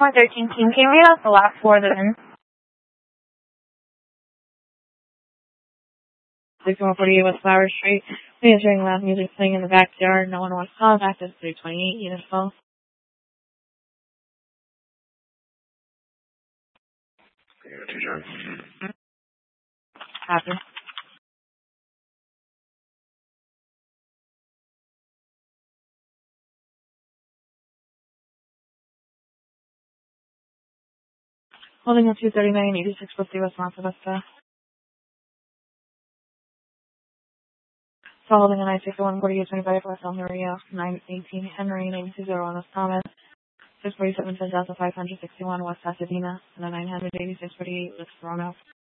413 team, can you read out the last four of the VIN? 6148 West Flower Street. We are hearing loud music playing in the backyard. No one wants contact. It's 328 units full. Happy. Holding on 239 8650 West Monte Vista. So holding on I-61 4825 West El Murillo 918 Henry 9201 West Thomas 647 10,561 West Pasadena and 986 48 West Toronto.